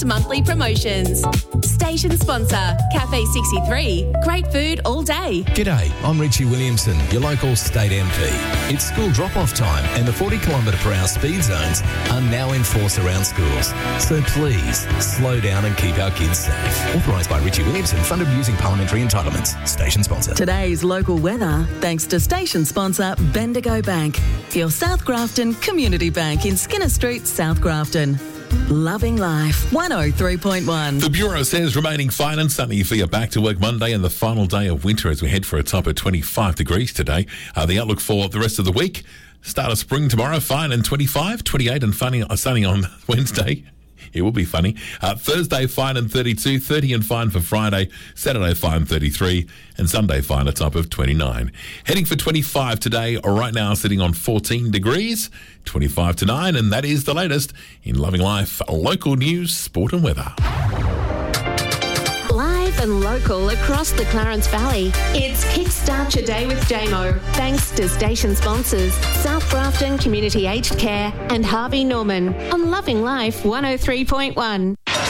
best monthly promotions. Station sponsor, Cafe 63. Great food all day. G'day, I'm Richie Williamson, your local state MP. It's school drop-off time and the 40 km/h speed zones are now in force around schools. So please, slow down and keep our kids safe. Authorised by Richie Williamson, funded using parliamentary entitlements. Station sponsor. Today's local weather, thanks to station sponsor Bendigo Bank, your South Grafton Community Bank in Skinner Street, South Grafton. Loving life, 103.1. The Bureau says remaining fine and sunny for your back to work Monday and the final day of winter as we head for a top of 25 degrees today. The outlook for the rest of the week: start of spring tomorrow, fine and 25, 28 and sunny on Wednesday. It will be funny. Thursday, fine and 32, 30 and fine for Friday. Saturday, fine 33, and Sunday, fine a top of 29. Heading for 25 today, right now sitting on 14 degrees, 25 to 9, and that is the latest in Loving Life, local news, sport and weather. Live and local across the Clarence Valley. It's Kickstart Your Day with Damo. Thanks to station sponsors South Grafton Community Aged Care and Harvey Norman on Loving Life 103.1.